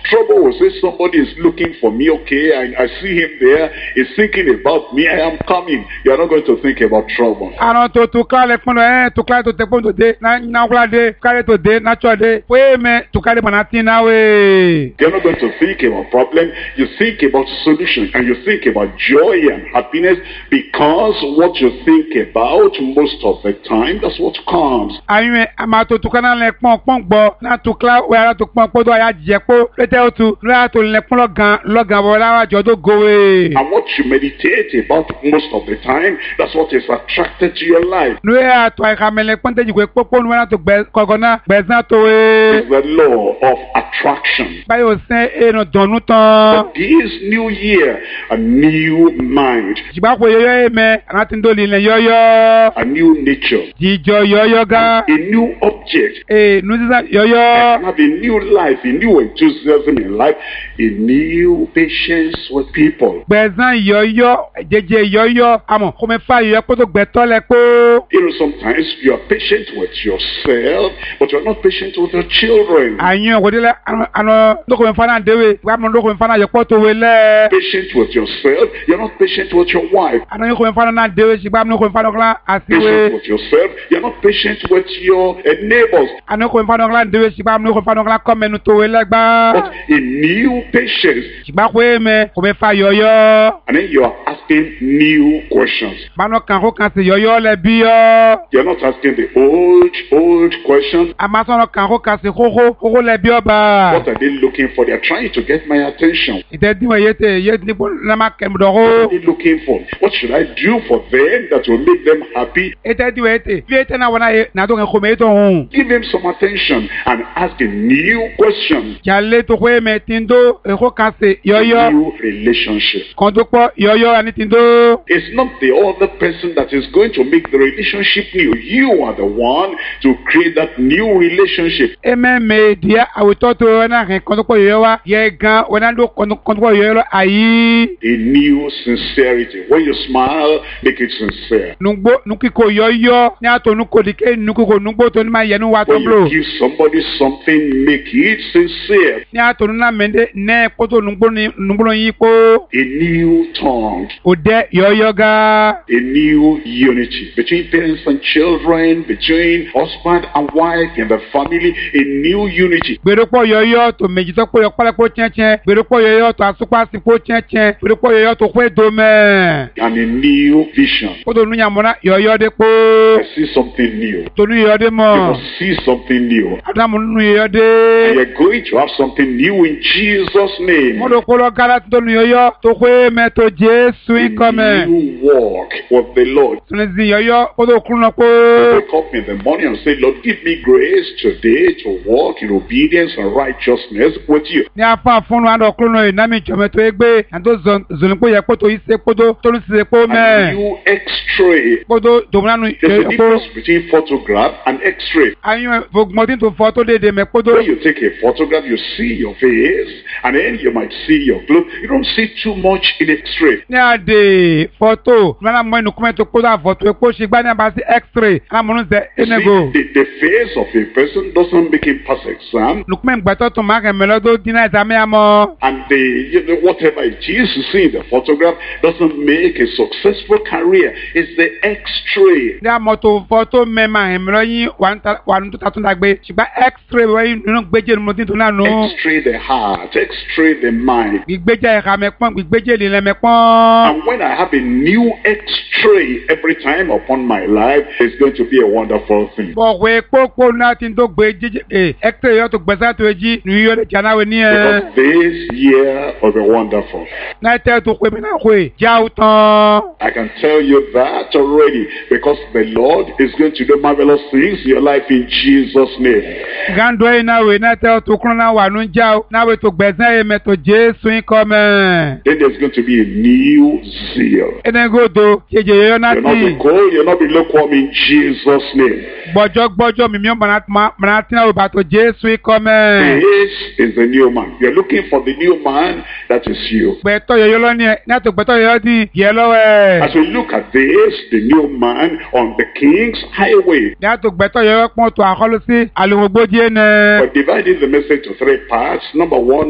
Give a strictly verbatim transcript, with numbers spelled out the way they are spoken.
trouble will say somebody is looking for me. Okay, I, I see him there. He's thinking about me. I am coming. You are not going to think about trouble. Ano to to kale pono eh to kale to te pono de na na kala de kale to de na cho de we me to kale manati na we. You're not going to think about problem. You think about solution, and you think about joy and happiness, because what you think about most of the time, that's what comes. Ayi ama to to kana le pon pon gbo na to kla we ara to pon podo aya jepo lete otu ra to le pon logan logan bo la wa jodo gowe. And what you meditate about most of the time, that's what is attracted to your life. No ya to ai kamele pon te jigwe popo no na to gbe kogona gbezan to we. It's the law of attraction. Bayo se e no donu tan. This new year, a new mind, Jigba ko yoyo e me anati ndoli le yoyo. a new nature, Jijo yoyo ga. a new object, Eh nuziza yoyo. and have a new life, a new enthusiasm in life, a new patience with people. Gbezan yoyo jeje yoyo amo ko me fa yoyo ko to gbe to le po. You know, sometimes you are patient with yourself, but you're not patient with your children. Anyo ko dile ano ndoko me fa na dewe wa mo ndoko me fa na yopo to we le. Patient with yourself, you're not patient with your wife. Ano yo ko me fa na dewe sigba mo ko me fa na kla Patient asiwe. with yourself, you're not patient with your uh, neighbors. Ano ko me fa na kla dewe sigba mo ko me fa na kla ko menu to we le But gba. a new patience, Sigba ko e me ko me fa yoyo. and then you are asking new questions. Mano kan ko kan se yoyo le bi yo. You're not asking the old, old questions. Amaso no kan ko kan se koko koko le bi oba. What are they looking for? They're trying to get my attention. Ite di we yete yete ni bo na ma kem do What are ko. they looking for? What should I do for them that will make them happy? Ite di we yete. Vi yete na wana na do ko me to hun. Give them some attention and ask a new question. Jale to ko me tindo e ko kan se A yoyo. new relationship. Kon do po yoyo ani tindo. It's not the other person that is going to make the relationship new. You are the one to create that new relationship. Eme me dia awito to na ken kon do po yoyo wa ye gan wana do kon kon do po yoyo lo ayi. A new sincerity. When you smile, make it sincere. Nugbo nukiko yoyo ni ato nuko dike nuko nugbo to ni ma yenu wa to When blo. you give somebody something, make it sincere. Ni ato na mende ne poto nugbo ni nugbo yi ko. A new tongue. Ode yoyo ga. A new unity between parents and children, between husband and wife in the family. A new unity. Gberopo yoyo to meji to po yo pale po chen chen. Gberopo yoyo to asupa si po chen chen. Gberopo yoyo to kwe do me. And a new vision. Poto nu nyamona yoyo de po. I see something new. To nu yoyo de You mo. must see something new. Adamu nu yoyo And de. you're going to have something new in Jesus' name. Modo kolo gara to nu yoyo to kwe me to Jesu A ikome. new walk with the Lord. Tunezi yoyo poto kuno po. Wake up in the morning and say, Lord, give me grace today to walk in obedience and righteousness with you. Ni afa funu ando kuno e nami chome to egbe. Ando zon zonpo ye poto ise poto to nu se po A me. new X-ray. Poto domna nu There's a po. difference between photograph and X-ray. Ayo vogmotin to photo de de me poto. When you take a photograph, you see your face, and then you might see your clothes. You don't see too much in X-ray. Ni ade photo. Mana mo enu kuma to poto a photo e po se gba ni ba si x-ray. Ana mo nu ze You see, enego. the, the face of a person doesn't make him pass exam, Nukuma ngbato to ma ke melodo dina exam amo. and the you know, whatever it is you see in the photograph doesn't make a successful career. It's the X-ray. Ni amoto photo me ma he melo yin wan ta wan to tatun dagbe. Sigba x-ray we nu gbeje mo tin to na nu. X-ray the heart, X-ray the mind. Gbigbeje e ka me pon gbigbeje le le me pon. And when I have a new X-ray every time upon my life, it's going to be a wonderful thing. Bo we popo na tin to gbeje eh x-ray yo to gbesa to eji nu yo de jana we ni e. Because this year will be wonderful. Na te to kwe mi na kwe. Ja utan. I can tell you that already, because the Lord is going to do marvelous things in your life in Jesus' name. Gando e na we na te to kro na wa nu ja o. Na we to gbesa e me to Jesu ikome. Then there's going to be a new zeal. Enego do jeje yo na You'll not be ti. cold, you'll not be lukewarm in Jesus' name. Gbojo gbojo mi mi o bana ma bana ti na o ba to Jesu ikome. This is the new man. You're looking for the new man, that is you. Gbeto yo yo lo ni e. Na to gbeto yo di ye lo e. As we look at this, the new man on the King's Highway, Na to gbeto yo pon to akolo si alugboje ne. we're dividing the message to three parts. Number one,